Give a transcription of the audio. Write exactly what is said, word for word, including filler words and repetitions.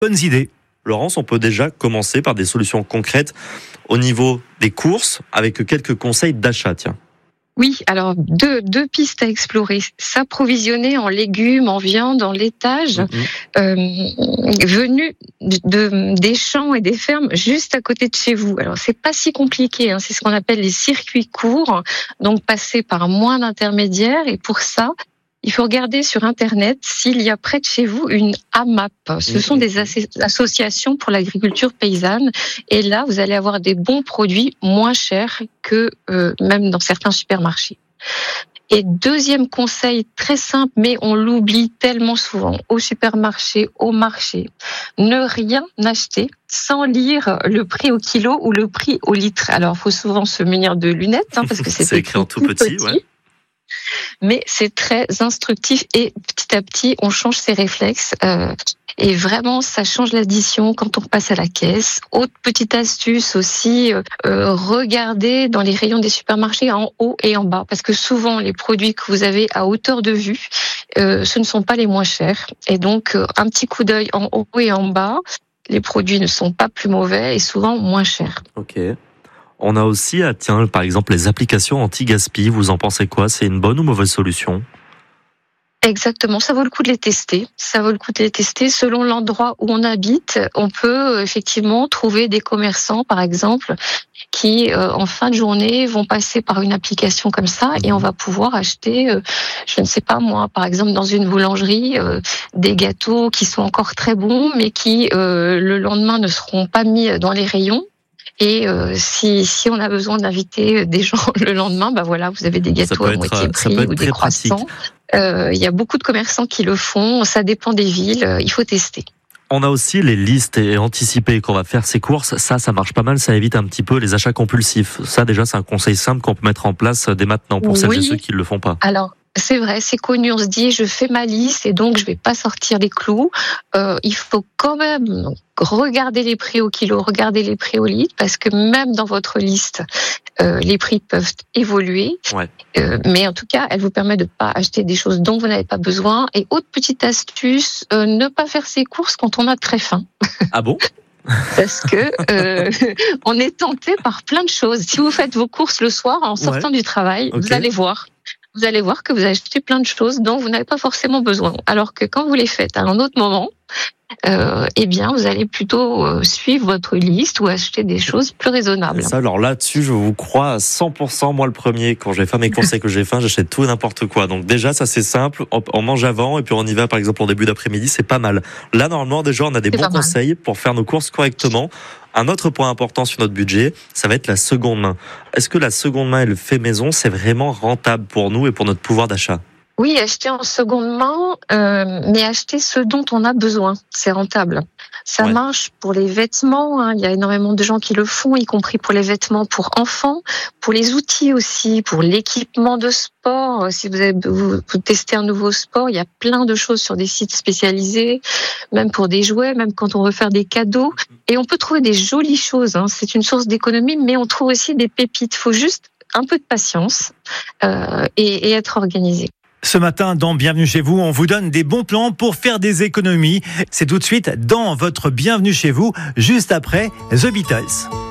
Bonnes idées. Laurence, on peut déjà commencer par des solutions concrètes au niveau des courses avec quelques conseils d'achat, tiens. Oui, alors deux, deux pistes à explorer. S'approvisionner en légumes, en viande, en laitage, mmh. euh, venu de, de, des champs et des fermes juste à côté de chez vous. Alors c'est pas si compliqué, hein, c'est ce qu'on appelle les circuits courts, donc passer par moins d'intermédiaires. Et pour ça, il faut regarder sur Internet s'il y a près de chez vous une A M A P. Ce sont des as- associations pour l'agriculture paysanne. Et là, vous allez avoir des bons produits moins chers que euh, même dans certains supermarchés. Et deuxième conseil très simple, mais on l'oublie tellement souvent, au supermarché, au marché, ne rien acheter sans lire le prix au kilo ou le prix au litre. Alors, il faut souvent se munir de lunettes, hein, parce que c'est, c'est écrit en tout petit, petit. Ouais. Mais c'est très instructif et petit à petit, on change ses réflexes. Euh, et vraiment, ça change l'addition quand on passe à la caisse. Autre petite astuce aussi, euh, regardez dans les rayons des supermarchés en haut et en bas. Parce que souvent, les produits que vous avez à hauteur de vue, euh, ce ne sont pas les moins chers. Et donc, euh, un petit coup d'œil en haut et en bas, les produits ne sont pas plus mauvais et souvent moins chers. Ok. On a aussi, tiens, par exemple, les applications anti-gaspi. Vous en pensez quoi ? C'est une bonne ou mauvaise solution ? Exactement, ça vaut le coup de les tester. Ça vaut le coup de les tester. Selon l'endroit où on habite, on peut effectivement trouver des commerçants, par exemple, qui, euh, en fin de journée, vont passer par une application comme ça et on va pouvoir acheter, euh, je ne sais pas moi, par exemple, dans une boulangerie, euh, des gâteaux qui sont encore très bons, mais qui, euh, le lendemain, ne seront pas mis dans les rayons. Et euh, si si on a besoin d'inviter des gens le lendemain, bah voilà, vous avez des gâteaux à moitié prix ou des croissants. Il euh, y a beaucoup de commerçants qui le font. Ça dépend des villes. Euh, il faut tester. On a aussi les listes et anticiper qu'on va faire ses courses. Ça, ça marche pas mal. Ça évite un petit peu les achats compulsifs. Ça, déjà, c'est un conseil simple qu'on peut mettre en place dès maintenant pour oui. celles et ceux qui ne le font pas. Alors. C'est vrai, c'est connu. On se dit, je fais ma liste et donc je vais pas sortir les clous. Euh, il faut quand même donc, regarder les prix au kilo, regarder les prix au litre, parce que même dans votre liste, euh, les prix peuvent évoluer. Ouais. Euh, mais en tout cas, elle vous permet de pas acheter des choses dont vous n'avez pas besoin. Et autre petite astuce, euh, ne pas faire ses courses quand on a très faim. Ah bon? Parce que euh, on est tenté par plein de choses. Si vous faites vos courses le soir en sortant ouais. du travail, okay. vous allez voir. Vous allez voir que vous achetez plein de choses dont vous n'avez pas forcément besoin. Alors que quand vous les faites à un autre moment, euh, eh bien, vous allez plutôt euh, suivre votre liste ou acheter des choses plus raisonnables. Ça, alors là-dessus, je vous crois à cent pour cent. Moi, le premier, quand j'ai fait mes courses et que j'ai faim, j'achète tout et n'importe quoi. Donc déjà, ça c'est simple. On, on mange avant et puis on y va, par exemple, en début d'après-midi. C'est pas mal. Là, normalement, déjà, on a des c'est bons conseils pour faire nos courses correctement. Un autre point important sur notre budget, ça va être la seconde main. Est-ce que la seconde main et le fait maison, c'est vraiment rentable pour nous et pour notre pouvoir d'achat ? Oui, acheter en seconde main, euh, mais acheter ce dont on a besoin, c'est rentable. Ça ouais. marche pour les vêtements, hein. Il y a énormément de gens qui le font, y compris pour les vêtements pour enfants, pour les outils aussi, pour l'équipement de sport. Si vous, avez, vous, vous testez un nouveau sport, il y a plein de choses sur des sites spécialisés, même pour des jouets, même quand on veut faire des cadeaux. Et on peut trouver des jolies choses, hein. C'est une source d'économie, mais on trouve aussi des pépites. Il faut juste un peu de patience euh, et, et être organisé. Ce matin, dans Bienvenue chez vous, on vous donne des bons plans pour faire des économies. C'est tout de suite dans votre Bienvenue chez vous, juste après The Beatles.